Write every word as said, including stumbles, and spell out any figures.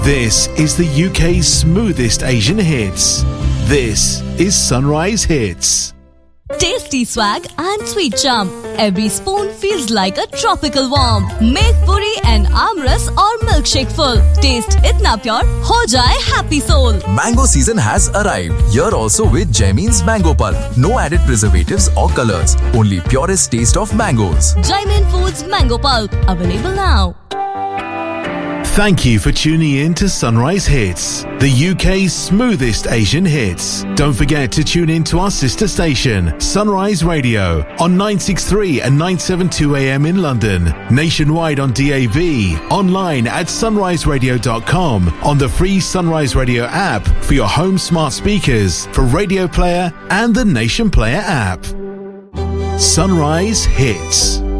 This is the U K's smoothest Asian hits. This is Sunrise Hits. Tasty swag and sweet charm. Every spoon feels like a tropical warm. Make puri and amras or milkshake full. Taste itna pure, ho jaye happy soul. Mango season has arrived. Here also with Jaimin's Mango Pulp. No added preservatives or colors. Only purest taste of mangoes. Jaimin Foods Mango Pulp. Available now. Thank you for tuning in to Sunrise Hits, the U K's smoothest Asian hits. Don't forget to tune in to our sister station, Sunrise Radio, on nine sixty-three and nine seventy-two A M in London, nationwide on D A B, online at sunrise radio dot com, on the free Sunrise Radio app for your home smart speakers, for Radio Player and the Nation Player app. Sunrise Hits.